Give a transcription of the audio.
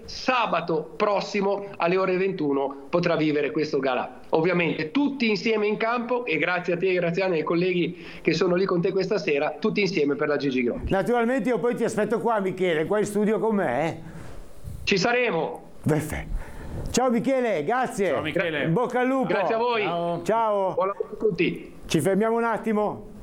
sabato prossimo alle ore 21 potrà vivere questo galà. Ovviamente tutti insieme in campo, e grazie a te, Graziano, e ai colleghi che sono lì con te questa sera, tutti insieme per la Gigi Grotti. Naturalmente io poi ti aspetto qua, Michele, qua in studio con me. Ci saremo. Perfetto. Ciao Michele, grazie. Ciao Michele. In bocca al lupo. Grazie a voi. Ciao. Buon lavoro a tutti. Ci fermiamo un attimo.